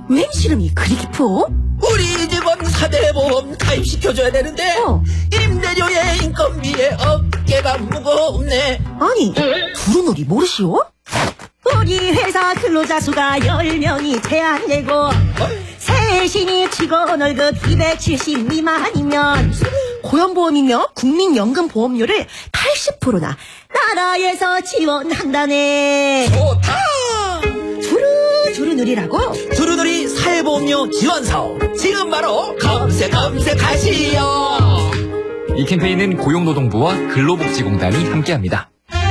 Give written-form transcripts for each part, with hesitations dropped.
웬 시름이 그리 깊어? 우리 집은 사대보험 가입시켜줘야 되는데 임대료에 인건비에 어깨가 무겁네. 아니, 두루놀이 모르시오? 우리 회사 근로자 수가 10명이 제한되고 세신이 직원 월급 270 미만이면 고용보험이며 국민연금보험료를 80%나 나라에서 지원한다네. 좋다. 두루누리라고? 두루두리 사회보험료 지원사업 지금 바로 검색하시오. 이 캠페인은 고용노동부와 근로복지공단이 함께합니다.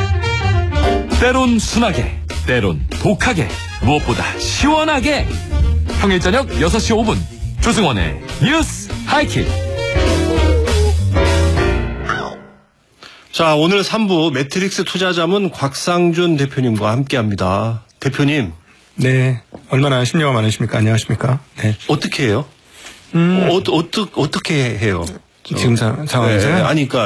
때론 순하게, 때론 독하게, 무엇보다 시원하게. 평일 저녁 6시 5분 조승원의 뉴스 하이킥. 자, 오늘 3부 매트릭스 투자자문 곽상준 대표님과 함께합니다. 대표님. 네, 얼마나 심려가 많으십니까? 안녕하십니까? 네. 어떻게 해요? 어떻게 해요? 지금 상황에서요? 네, 아니, 그러니까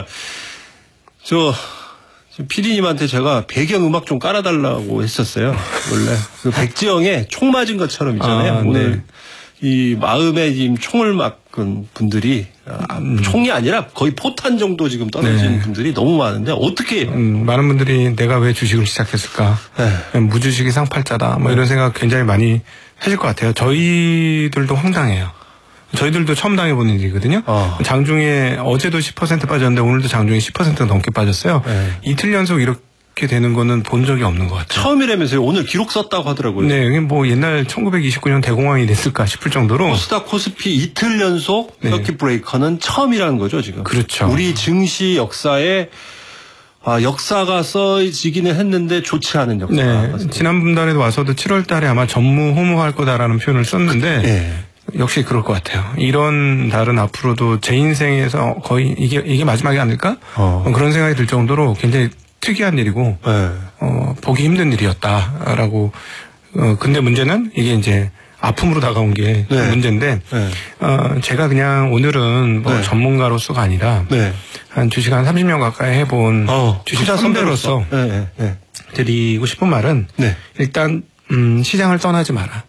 PD님한테 제가 배경음악 좀 깔아달라고 했었어요. 원래 그 백지영의 총 맞은 것처럼 있잖아요. 오늘 네. 이 마음에 지금 총을 맞은 분들이 총이 아니라 거의 포탄 정도 지금 떨어진 네. 분들이 너무 많은데 어떻게 해요? 많은 분들이 내가 왜 주식을 시작했을까? 네. 무주식이 상팔자다. 뭐 이런 생각 굉장히 많이 하실 것 같아요. 저희들도 황당해요. 저희들도 처음 당해보는 일이거든요. 장중에 어제도 10% 빠졌는데 오늘도 장중에 10% 넘게 빠졌어요. 네. 이틀 연속 이렇게 되는 거는 본 적이 없는 것 같아요. 처음이라면서요. 오늘 기록 썼다고 하더라고요. 네, 뭐 옛날 1929년 대공황이 됐을까 싶을 정도로. 코스닥 코스피 이틀 연속 네. 서킷 브레이커는 처음이라는 거죠, 지금. 그렇죠. 우리 증시 역사에 역사가 써지기는 했는데 좋지 않은 역사. 네, 지난달에도 와서도 7월 달에 아마 전무후무할 거다라는 표현을 썼는데 네. 역시 그럴 것 같아요. 이런 달은 앞으로도 제 인생에서 거의 이게 마지막이 아닐까? 그런 생각이 들 정도로 굉장히 특이한 일이고, 네. 보기 힘든 일이었다라고. 근데 문제는 이게 이제 아픔으로 다가온 게 네. 문제인데, 네. 제가 그냥 오늘은 뭐 네. 전문가로서가 아니라, 네. 한 주식 한 30년 가까이 해본 주식 선배로서 네. 네. 드리고 싶은 말은, 네. 일단, 시장을 떠나지 마라.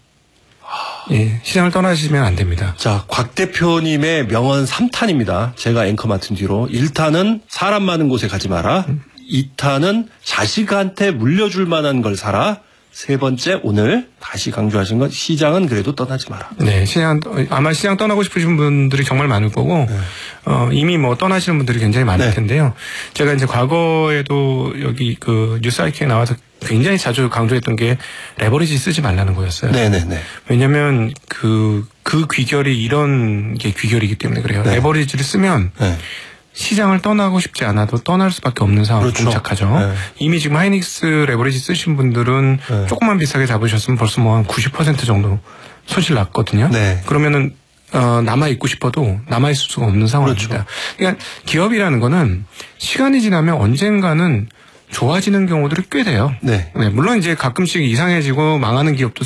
예, 시장을 떠나시면 안 됩니다. 자, 곽 대표님의 명언 3탄입니다. 제가 앵커 맡은 뒤로. 1탄은 사람 많은 곳에 가지 마라. 2탄은 자식한테 물려줄 만한 걸 사라. 세 번째, 오늘 다시 강조하신 건 시장은 그래도 떠나지 마라. 네, 아마 시장 떠나고 싶으신 분들이 정말 많을 거고, 이미 뭐 떠나시는 분들이 굉장히 많을 네. 텐데요. 제가 이제 과거에도 여기 그 뉴스 하이킥에 나와서 굉장히 자주 강조했던 게 레버리지 쓰지 말라는 거였어요. 네네네. 왜냐면 그 귀결이 이런 게 귀결이기 때문에 그래요. 네. 레버리지를 쓰면 시장을 떠나고 싶지 않아도 떠날 수밖에 없는 상황이 그렇죠. 봉착하죠. 네. 이미 지금 하이닉스 레버리지 쓰신 분들은 조금만 비싸게 잡으셨으면 벌써 뭐 한 90% 정도 손실 났거든요. 네. 그러면은 남아있고 싶어도 남아있을 수가 없는 상황입니다. 그렇죠. 그러니까 기업이라는 거는 시간이 지나면 언젠가는 좋아지는 경우들이 꽤 돼요. 네. 물론 이제 가끔씩 이상해지고 망하는 기업도